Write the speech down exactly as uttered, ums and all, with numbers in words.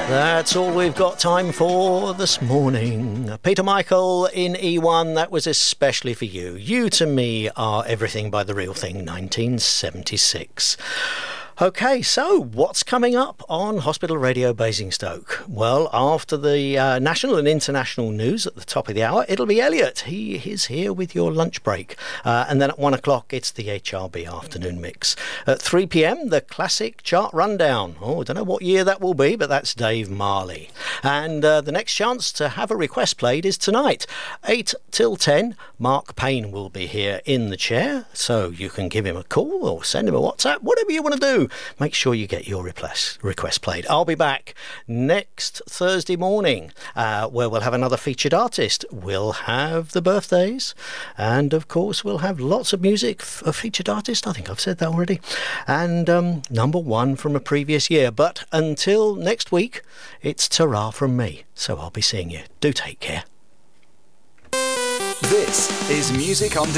That's all we've got time for this morning. Peter Michael in E one, that was especially for you. You to me are everything by The Real Thing, nineteen seventy-six. OK, so what's coming up on Hospital Radio Basingstoke? Well, after the uh, national and international news at the top of the hour, it'll be Elliot. He is here with your lunch break. Uh, and then at one o'clock, it's the H R B afternoon mix. At three p.m, the classic chart rundown. Oh, I don't know what year that will be, but that's Dave Marley. And uh, the next chance to have a request played is tonight. eight till ten, Mark Payne will be here in the chair. So you can give him a call or send him a WhatsApp, whatever you want to do. Make sure you get your request, request played. I'll be back next Thursday morning uh, where we'll have another featured artist. We'll have the birthdays and, of course, we'll have lots of music f- of featured artists. I think I've said that already. And um, number one from a previous year. But until next week, it's ta-ra from me. So I'll be seeing you. Do take care. This is Music on